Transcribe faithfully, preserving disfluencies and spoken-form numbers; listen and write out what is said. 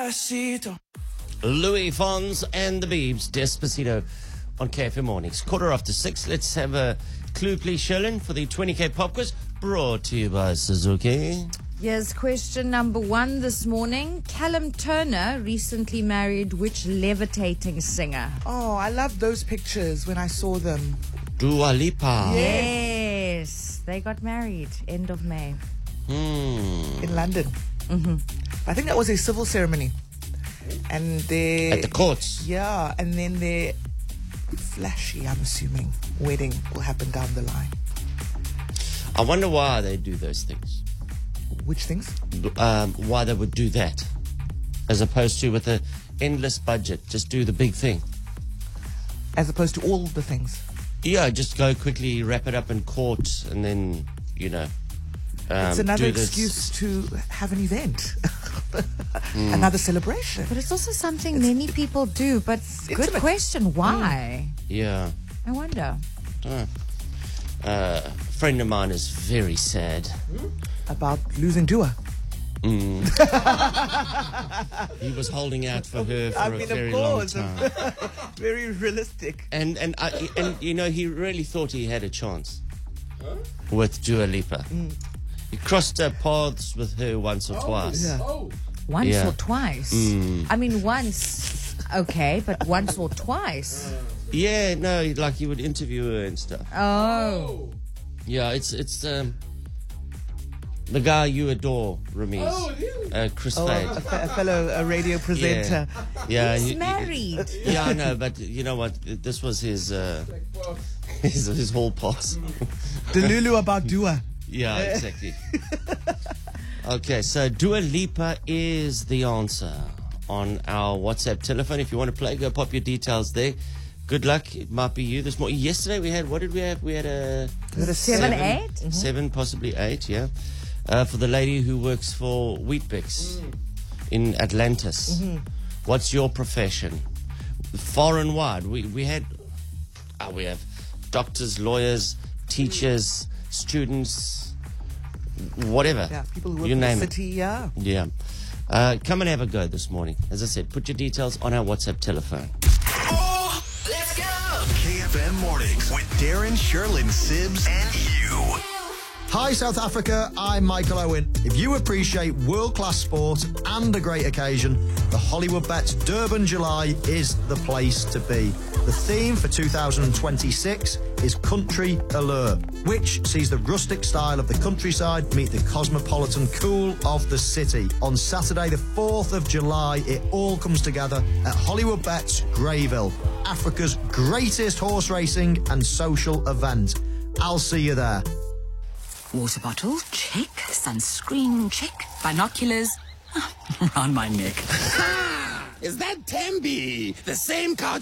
Louis Fonz and the Beebs, Despacito on K F M Mornings. Quarter after six. Let's have a clue, please, Sherlyn, for the twenty K pop quiz brought to you by Suzuki. Yes, question number one this morning. Callum Turner recently married which levitating singer? Oh, I loved those pictures when I saw them. Dua Lipa. Yes, they got married end of May. Hmm. In London. Mm-hmm. I think that was a civil ceremony. And they... At the courts. Yeah, and then their flashy, I'm assuming, wedding will happen down the line. I wonder why they do those things. Which things? Um, why they would do that, as opposed to with an endless budget, just do the big thing. As opposed to all the things. Yeah, just go quickly, wrap it up in court, and then, you know, um, It's another do this. excuse to have an event. Mm. Another celebration. But it's also something it's, many people do. But good intimate. question. Why? Mm. Yeah. I wonder. Uh, uh, a friend of mine is very sad. About losing Dua. Mm. He was holding out for her for I a mean, very of long course. time. Very realistic. And and I, and you know, he really thought he had a chance huh? with Dua Lipa. Mm. He crossed uh, paths with her once or oh, twice. Yeah. Oh. Once yeah. or twice? Mm. I mean, once, okay, but once or twice? Yeah, no, like he would interview her and stuff. Oh. Yeah, it's it's um, the guy you adore, Ramiz. Oh, really? Uh, Chris oh, Fade. A, a fellow a radio presenter. Yeah, yeah He's he, married. He, yeah, I know, but you know what? This was his uh, his, his whole pass. Delulu about Dua. Yeah, exactly. Okay, so Dua Lipa is the answer on our WhatsApp telephone. If you want to play, go pop your details there. Good luck. It might be you this morning. Yesterday we had, what did we have? We had a... Was it a seven, seven eight? Mm-hmm. Seven, possibly eight, yeah. Uh, for the lady who works for Weet-Bix mm. in Atlantis. Mm-hmm. What's your profession? Far and wide. We, we had... Oh, we have doctors, lawyers, teachers, students... Whatever. Yeah, people who work you in name the city, it. yeah. Yeah. Uh, come and have a go this morning. As I said, put your details on our WhatsApp telephone. Oh, let's go! K F M Mornings with Darren, Sherlyn, Sibs, and you. Hi, South Africa. I'm Michael Owen. If you appreciate world-class sport and a great occasion, the Hollywood Bets Durban July is the place to be. The theme for two thousand twenty-six is Country Allure, which sees the rustic style of the countryside meet the cosmopolitan cool of the city. On Saturday, the fourth of July, it all comes together at Hollywood Bets Greyville, Africa's greatest horse racing and social event. I'll see you there. Water bottle, check. Sunscreen, check. Binoculars, around my neck. Is that Tembi? The same car